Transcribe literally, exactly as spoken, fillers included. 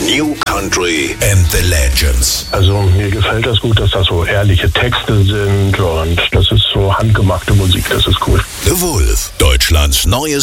New Country and the Legends. Also mir gefällt das gut, dass das so ehrliche Texte sind und das ist so handgemachte Musik, das ist cool. The Wolf, Deutschlands neues